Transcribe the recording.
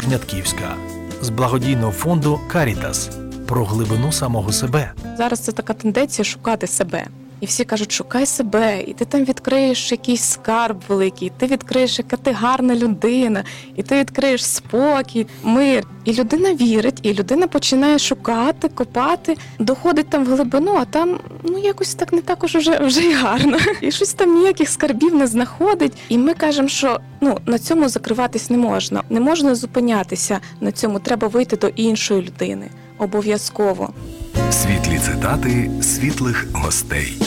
Жнятківська з благодійного фонду «Карітас» про глибину самого себе. Зараз це така тенденція шукати себе. І всі кажуть, шукай себе, і ти там відкриєш якийсь скарб великий, ти відкриєш, яка ти гарна людина, і ти відкриєш спокій, мир. І людина вірить, і людина починає шукати, копати, доходить там в глибину, а там, якось так не так вже й гарно. І щось там ніяких скарбів не знаходить. І ми кажемо, що на цьому закриватись не можна. Не можна зупинятися на цьому, треба вийти до іншої людини. Обов'язково. Світлі цитати світлих гостей.